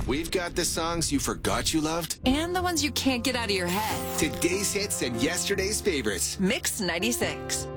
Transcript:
We've got the songs you forgot you loved, and the ones you can't get out of your head. today's hits and yesterday's favorites. Mix 96.